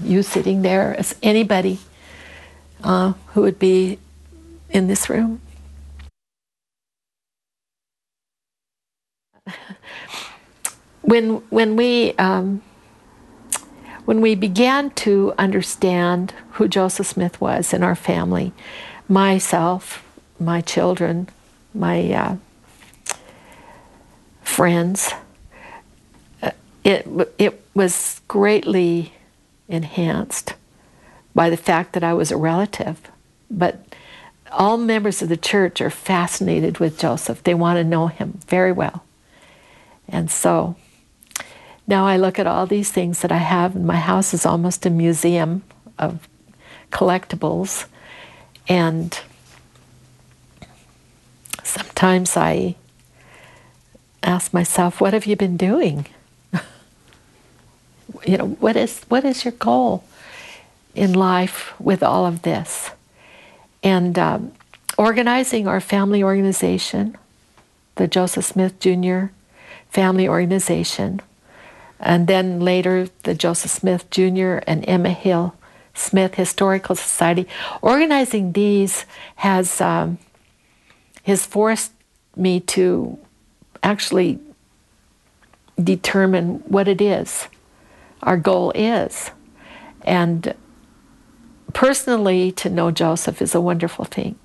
you sitting there, as anybody who would be in this room. When we began to understand who Joseph Smith was in our family, myself, my children, my friends, it was greatly enhanced by the fact that I was a relative. But all members of the church are fascinated with Joseph. They want to know him very well. And so now I look at all these things that I have, and my house is almost a museum of collectibles. And sometimes I ask myself, what have you been doing? You know, what is your goal in life with all of this? And organizing our family organization, the Joseph Smith Jr. Family Organization, and then later the Joseph Smith Jr. and Emma Hill Smith Historical Society. Organizing these has forced me to actually determine what it is our goal is. And personally, to know Joseph is a wonderful thing.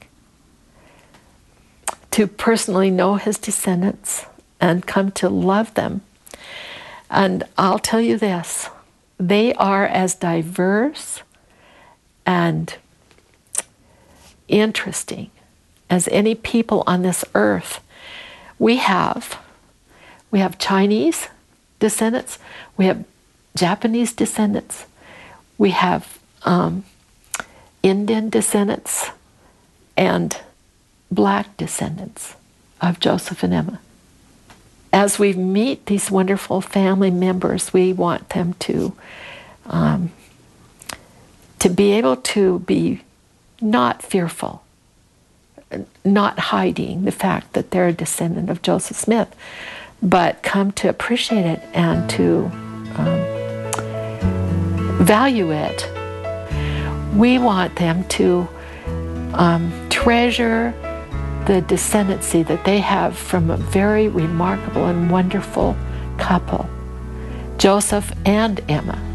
To personally know his descendants and come to love them. And I'll tell you this, they are as diverse and interesting as any people on this earth. We have Chinese descendants, we have Japanese descendants, we have Indian descendants, and black descendants of Joseph and Emma. As we meet these wonderful family members, we want them to be able to be not fearful, not hiding the fact that they're a descendant of Joseph Smith, but come to appreciate it and to value it. We want them to treasure the descendancy that they have from a very remarkable and wonderful couple, Joseph and Emma.